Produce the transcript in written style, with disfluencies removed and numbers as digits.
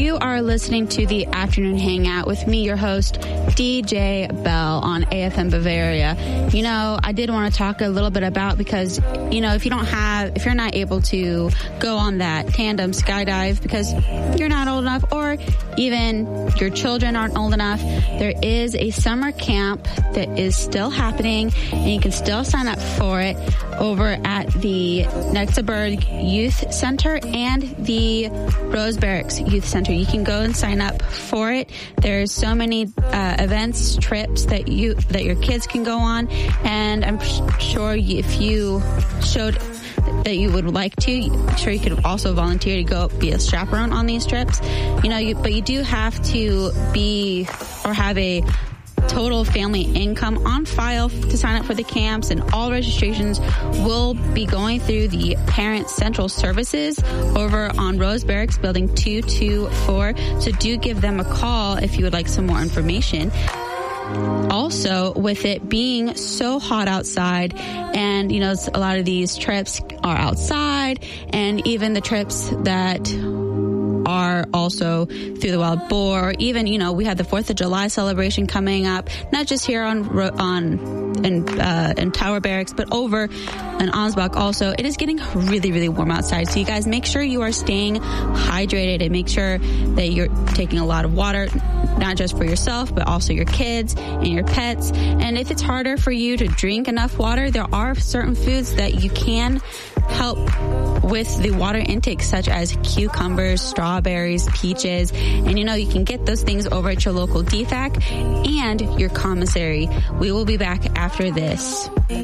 You are listening to the Afternoon Hangout with me, your host, DJ Bell on AFM Bavaria. You know, I did want to talk a little bit about, because, you know, if you're not able to go on that tandem skydive because you're not old enough, or even your children aren't old enough, there is a summer camp that is still happening, and you can still sign up for it over at the Nexaburg Youth Center and the Rose Barracks Youth Center. You can go and sign up for it. There's so many events, trips that your kids can go on, and I'm sure if you showed that you would like to, I'm sure you could also volunteer to go be a chaperone on these trips. You know, but you do have to be or have a total family income on file to sign up for the camps, and all registrations will be going through the Parent Central Services over on Rose Barracks Building 224. So do give them a call if you would like some more information. Also, with it being so hot outside, and, you know, a lot of these trips are outside, and even the trips that are also through the Wild Boar, or even, you know, we had the 4th of July celebration coming up, not just here in Tower Barracks, but over in Ansbach also. It is getting really, really warm outside. So you guys make sure you are staying hydrated, and make sure that you're taking a lot of water, not just for yourself, but also your kids and your pets. And if it's harder for you to drink enough water, there are certain foods that you can help with the water intake, such as cucumbers, strawberries, peaches, and, you know, you can get those things over at your local DFAC and your commissary. We will be back after this.